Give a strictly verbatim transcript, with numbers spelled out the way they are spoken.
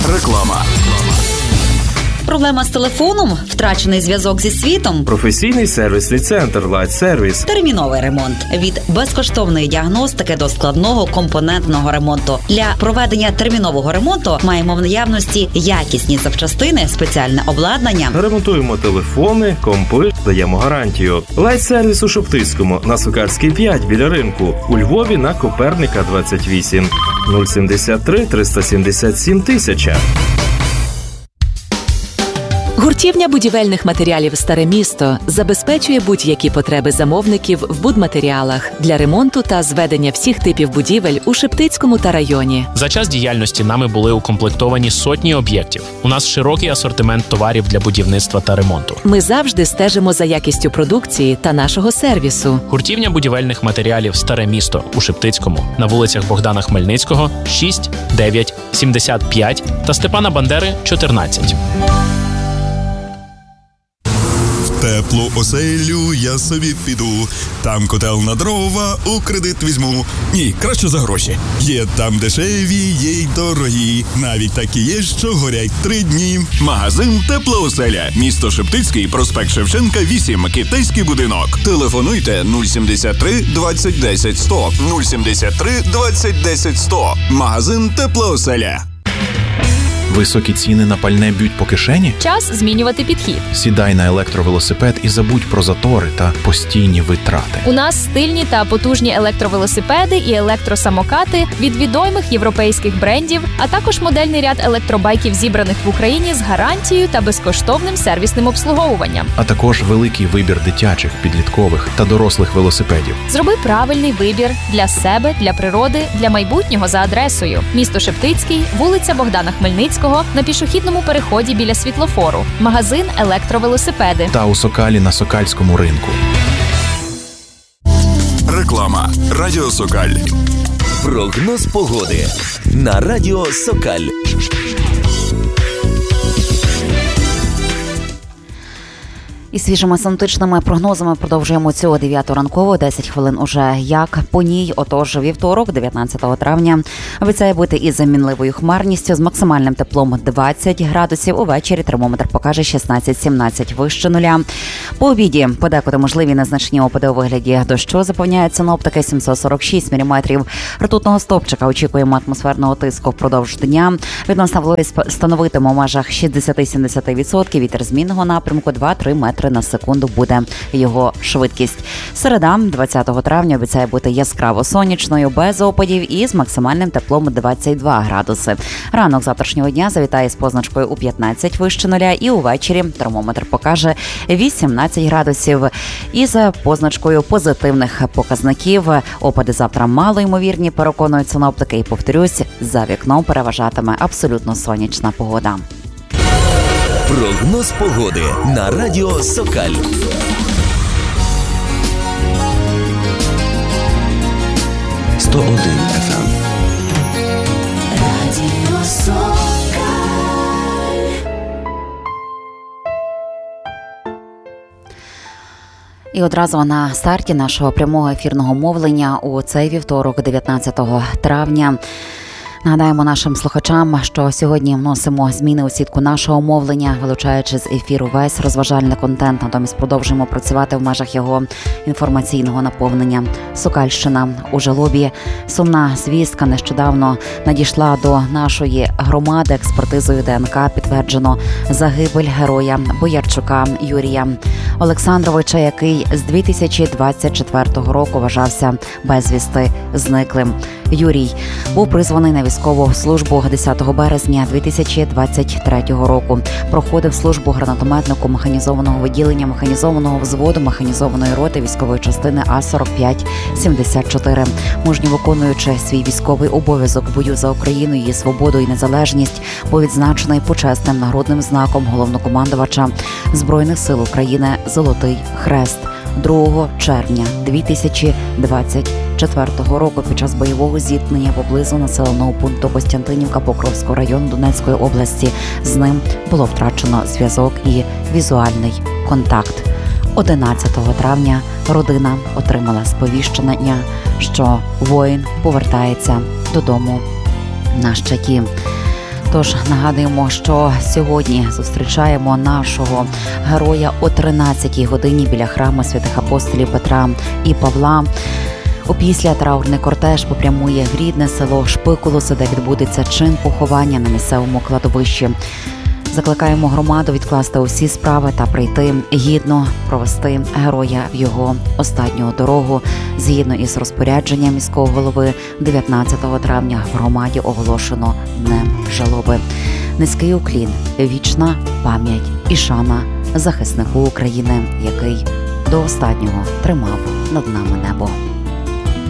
Реклама. Проблема з телефоном? Втрачений зв'язок зі світом? Професійний сервісний центр Light Service. Терміновий ремонт. Від безкоштовної діагностики до складного компонентного ремонту. Для проведення термінового ремонту маємо в наявності якісні запчастини, спеціальне обладнання. Ремонтуємо телефони, компи, даємо гарантію. Light Service у Шептицькому, на Сокальській п'ять біля ринку. У Львові на Коперника двадцять вісім. нуль сімдесят три триста сімдесят сім тисяча. Гуртівня будівельних матеріалів «Старе місто» забезпечує будь-які потреби замовників в будматеріалах для ремонту та зведення всіх типів будівель у Шептицькому та районі. За час діяльності нами були укомплектовані сотні об'єктів. У нас широкий асортимент товарів для будівництва та ремонту. Ми завжди стежимо за якістю продукції та нашого сервісу. Гуртівня будівельних матеріалів «Старе місто» у Шептицькому на вулицях Богдана Хмельницького шість, дев'ять, сімдесят п'ять та Степана Бандери чотирнадцять. Теплу оселю я собі піду, там котел на дрова у кредит візьму. Ні, краще за гроші. Є там дешеві, є й дорогі, навіть такі є, що горять три дні. Магазин «Тепла оселя», місто Шептицький, проспект Шевченка, вісім, китайський будинок. Телефонуйте нуль сімдесят три двадцять десять сто, нуль сімдесят три двадцять десять сто. Магазин «Тепла оселя». Високі ціни на пальне б'ють по кишені? Час змінювати підхід. Сідай на електровелосипед і забудь про затори та постійні витрати. У нас стильні та потужні електровелосипеди і електросамокати від відомих європейських брендів, а також модельний ряд електробайків, зібраних в Україні з гарантією та безкоштовним сервісним обслуговуванням. А також великий вибір дитячих, підліткових та дорослих велосипедів. Зроби правильний вибір для себе, для природи, для майбутнього за адресою. Місто Шептицький, вулиця Богдана Хмельницького, на пішохідному переході біля світлофору. Магазин електровелосипеди. Та у Сокалі на Сокальському ринку. Реклама. Радіо Сокаль. Прогноз погоди на Радіо Сокаль. І свіжими синоптичними прогнозами продовжуємо цю дев'яту ранкову, десять хвилин уже як по ній. Отож, вівторок, дев'ятнадцятого травня, обіцяє бути із замінливою хмарністю, з максимальним теплом двадцять градусів. Увечері термометр покаже шістнадцять-сімнадцять вище нуля. По обіді подекуди можливі незначні опади у вигляді дощу, запевняють синоптики. сімсот сорок шість міліметрів ртутного стовпчика очікуємо атмосферного тиску впродовж дня. Відносна вологість становитиме у межах шістдесят-сімдесят відсотків. Вітер змінного напрямку два-три метри на секунду буде його швидкість. Середа, двадцятого травня, обіцяє бути яскраво сонячною, без опадів і з максимальним теплом двадцять два градуси. Ранок завтрашнього дня завітає з позначкою у п'ятнадцять вище нуля, і увечері термометр покаже вісімнадцять градусів із позначкою позитивних показників. Опади завтра мало ймовірні, переконують синоптики, і, повторюсь, за вікном переважатиме абсолютно сонячна погода. Прогноз погоди на Радіо Сокаль. сто один еф ем. Радіо Сокаль. І одразу на старті нашого прямого ефірного мовлення у цей вівторок, дев'ятнадцятого травня, нагадаємо нашим слухачам, що сьогодні вносимо зміни у сітку нашого мовлення, вилучаючи з ефіру весь розважальний контент, натомість продовжуємо працювати в межах його інформаційного наповнення. Сокальщина у жалобі. Сумна звістка нещодавно надійшла до нашої громади. Експертизою ДНК підтверджено загибель героя Боярчука Юрія Олександровича, який з дві тисячі двадцять четвертого року вважався безвісти зниклим. Юрій був призваний на військову службу десятого березня дві тисячі двадцять третього року. Проходив службу гранатометнику механізованого відділення механізованого взводу механізованої роти військової частини А сорок п'ять сімдесят чотири. Мужньо виконуючи свій військовий обов'язок в бою за Україну, її свободу і незалежність, був відзначений почесним нагрудним знаком головнокомандувача Збройних сил України «Золотий Хрест». другого червня дві тисячі двадцять четвертого року під час бойового зіткнення поблизу населеного пункту Костянтинівка Покровського району Донецької області з ним було втрачено зв'язок і візуальний контакт. одинадцятого травня родина отримала сповіщення, що воїн повертається додому на щиті. Тож нагадуємо, що сьогодні зустрічаємо нашого героя о тринадцятій годині біля храму святих апостолів Петра і Павла. Опісля траурний кортеж попрямує в рідне село Шпикулуси, де відбудеться чин поховання на місцевому кладовищі. Закликаємо громаду відкласти усі справи та прийти гідно провести героя в його останню дорогу. Згідно із розпорядженням міського голови, дев'ятнадцятого травня в громаді оголошено Днем жалоби. Низький уклін, вічна пам'ять і шана захиснику України, який до останнього тримав над нами небо.